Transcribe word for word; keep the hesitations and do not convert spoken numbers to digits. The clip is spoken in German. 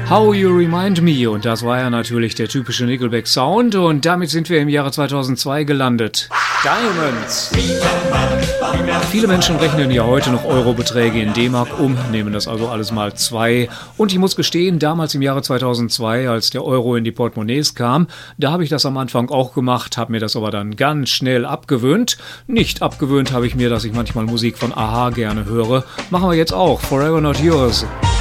How You Remind Me, und das war ja natürlich der typische Nickelback-Sound, und damit sind wir im Jahre zweitausendzwei gelandet. Diamonds. Viele Menschen rechnen ja heute noch Eurobeträge in D-Mark um, nehmen das also alles mal zwei. Und ich muss gestehen, damals im Jahre zweitausendzwei, als der Euro in die Portemonnaies kam, da habe ich das am Anfang auch gemacht, habe mir das aber dann ganz schnell abgewöhnt. Nicht abgewöhnt habe ich mir, dass ich manchmal Musik von a-ha gerne höre. Machen wir jetzt auch. Forever Not Yours.